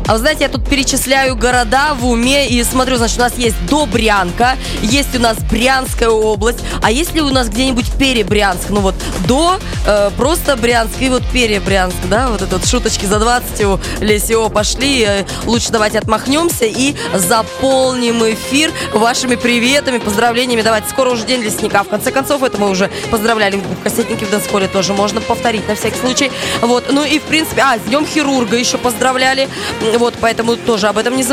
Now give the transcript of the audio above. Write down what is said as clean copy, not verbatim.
А вы знаете, я тут перечисляю города в уме и смотрю, значит, у нас есть Добрянка, есть у нас Брянская область, а есть ли у нас где-нибудь Перебрянск? Ну вот до, просто Брянск и вот Перебрянск, да, вот это вот шуточки за 20 у Лесио пошли. Лучше давайте отмахнемся и заполним эфир вашими приветами, поздравлениями. Давайте, скоро уже день лесника. В конце концов, это мы уже поздравляли кассетники в Дэнс-холле, тоже можно повторить на всякий случай. Вот, ну и в принципе, с Днем хирурга еще поздравляли. Вот, поэтому тоже об этом не забывайте.